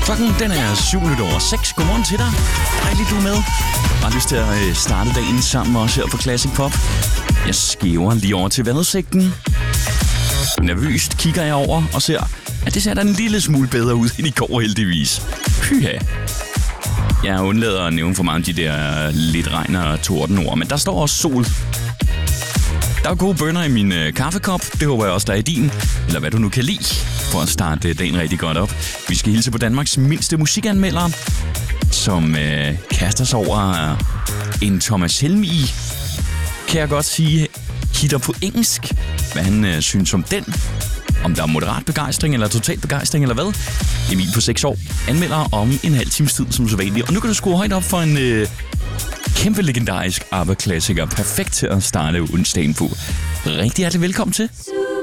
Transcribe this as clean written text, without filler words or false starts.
Klokken den er 7:07. Godmorgen til dig. Dejligt, du er med. Jeg har lyst til at starte dagen sammen med os her på Classic Pop. Jeg skæver lige over til vejrudsigten. Nervøst kigger jeg over og ser, at det ser da en lille smule bedre ud end i går heldigvis. Pyha. Jeg undlader at nævne for meget de der lidt regn og tordenord, men der står også sol. Der er gode bønner i min kaffekop. Det håber jeg også, der er i din. Eller hvad du nu kan lide, for at starte dagen rigtig godt op. Vi skal hilse på Danmarks mindste musikanmeldere, som kaster sig over en Thomas Helmig, kan jeg godt sige, hitter på engelsk. Hvad han synes om den. Om der er moderat begejstring, eller total begejstring, eller hvad. Emil på 6 år anmelder om en halv times tid, som så vanligt. Og nu kan du skrue højt op for en kæmpe legendarisk ABBA-klassiker. Perfekt til at starte onsdagen på. Rigtig hjertelig velkommen til.